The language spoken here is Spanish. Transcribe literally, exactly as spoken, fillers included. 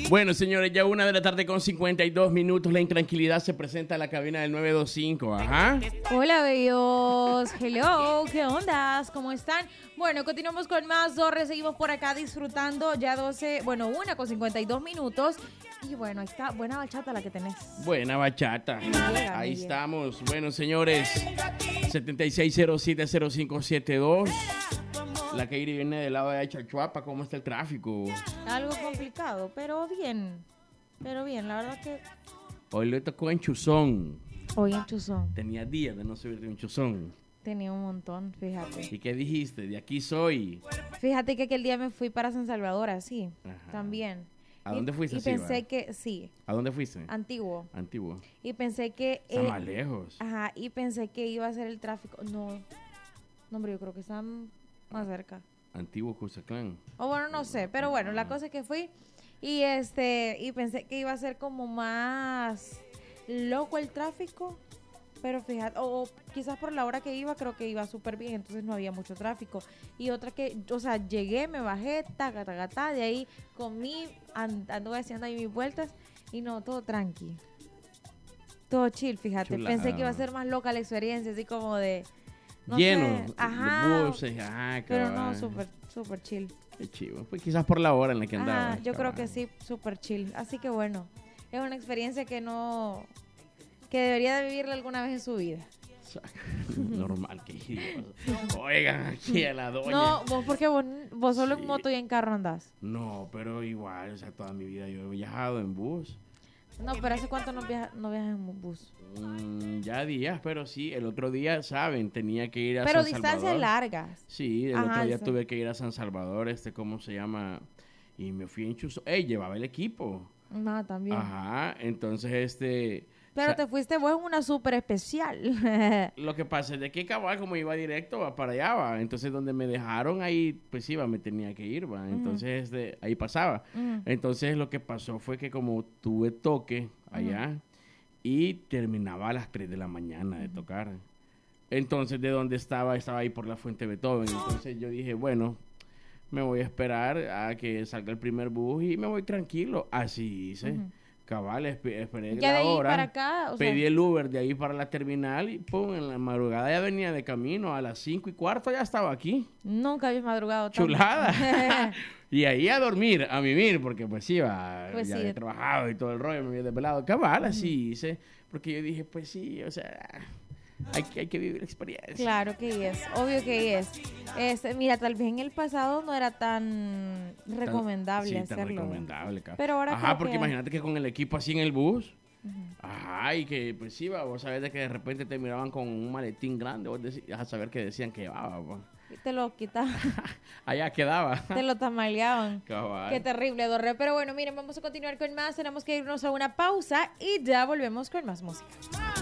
Bueno, señores, ya una de la tarde con cincuenta y dos minutos. La intranquilidad se presenta en la cabina del nueve dos cinco. Ajá. Hola, bellos. Hello, ¿qué ondas? ¿Cómo están? Bueno, continuamos con más Zorre. Seguimos por acá disfrutando ya doce, bueno, una con cincuenta y dos minutos. Y bueno, ahí está, buena bachata la que tenés. Buena bachata. llega, Ahí me estamos. Bueno, señores, setenta y seis cero siete cero cinco siete dos. La que viene del lado de Chachuapa. ¿Cómo está el tráfico? Algo complicado, pero bien. Pero bien, la verdad que Hoy le tocó en Chuzón. hoy en Chuzón Tenía días de no subirte en Chuzón. tenía un montón, fíjate. ¿Y qué dijiste? De aquí soy. Fíjate que aquel día me fui para San Salvador, así, Ajá. también. ¿A Y- dónde fuiste Y así, pensé va? que, sí, ¿A dónde fuiste? antiguo. Antiguo. Y pensé que... Está eh, más lejos. Ajá, y pensé que iba a ser el tráfico. No, no, hombre, yo creo que están más cerca. Antiguo Cuzatlán. O bueno, no sé, pero bueno, la cosa es que fui y este, y pensé que iba a ser como más loco el tráfico, pero fíjate, o, o quizás por la hora que iba, creo que iba súper bien, entonces no había mucho tráfico. Y otra que, o sea, llegué, me bajé, taca, taca, taca, de ahí comí, and, anduve haciendo ahí mis vueltas y no, todo tranqui. Todo chill, fíjate. Chulada. Pensé que iba a ser más loca la experiencia, así como de... no Lleno. sé, de ajá, buses. Ajá, pero no, cabal. súper, súper chill. Qué chivo. Pues quizás por la hora en la que andaba. Ajá, yo creo que sí, súper chill. Así que bueno, es una experiencia que no, que debería de vivirla alguna vez en su vida. Normal que idiota. Oigan, aquí a la doña. No, vos porque vos, vos solo Sí. en moto y en carro andás. No, pero igual, o sea, toda mi vida yo he viajado en bus. No, pero ¿hace cuánto no viajas, no viajas en bus? Mm, ya días, pero sí, el otro día, ¿saben? Tenía que ir a Pero San distancias Salvador. largas. Sí, el Ajá, otro día eso. tuve que ir a San Salvador, este, ¿cómo se llama? Y me fui en Chuzo. ¡Ey! Llevaba el equipo. No, también. Ajá, entonces, este... Pero o sea, te fuiste vos en una súper especial. lo que pasa es de que cabal, como iba directo, va para allá, va. Entonces, donde me dejaron ahí, pues iba, me tenía que ir, va. Entonces, este, ahí pasaba. Ujú. Entonces, lo que pasó fue que como tuve toque allá y terminaba a las tres de la mañana de tocar. Entonces, de donde estaba, estaba ahí por la Fuente Beethoven. Entonces, yo dije, bueno, me voy a esperar a que salga el primer bus y me voy tranquilo. Así hice. Ujú. Cabal, esp- esperé Ya de la ahí hora. para acá, o sea, Pedí el Uber de ahí para la terminal y pum, en la madrugada ya venía de camino. A las cinco y cuarto ya estaba aquí. nunca habías madrugado tanto. Chulada. Y ahí a dormir, a vivir, porque pues iba, Pues ya sí. había trabajado y todo el rollo, me había desvelado. Cabal, así hice. Porque yo dije, pues sí, o sea, hay, que- hay que vivir la experiencia. Claro que es, obvio que es. Este, mira, tal vez en el pasado no era tan Tan- recomendable sí, tan hacerlo. ¿verdad? recomendable, cabal. Pero ahora Ajá, creo porque que- imagínate que con el equipo así en el bus. Ajá, y que pues sí, va, vos sabés de que de repente te miraban con un maletín grande, vos deci- vas a saber que decían que llevaba, pues. Y te lo quitaban, Allá quedaba. te lo tamaleaban. Cabal. Qué terrible, Dorre. Pero bueno, miren, vamos a continuar con más. Tenemos que irnos a una pausa y ya volvemos con más música.